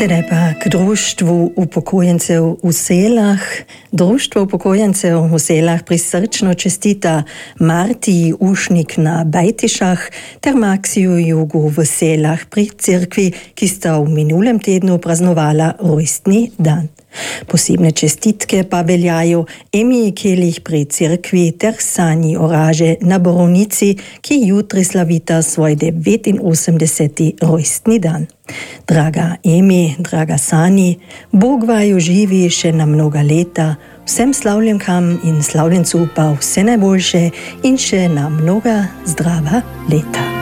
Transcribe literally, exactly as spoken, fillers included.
Sedaj pa k društvu upokojencev v Selah. Društvo upokojencev v Selah prisrčno čestita Marti Ušnik na Bajtišah ter Maksiju Jugu v Selah pri cerkvi, ki sta v minulem tednu praznovala rojstni dan. Posebne čestitke pa veljajo Emiji Kelih pri cerkvi ter Sanji Oraže na Borovnici, ki jutri slavita svoj devetinosemdeseti rojstni dan. Draga Emi, draga Sani, Bog vaju živi še na mnoga leta, vsem slavljenkam in slavljencu pa vse najboljše in še na mnoga zdrava leta.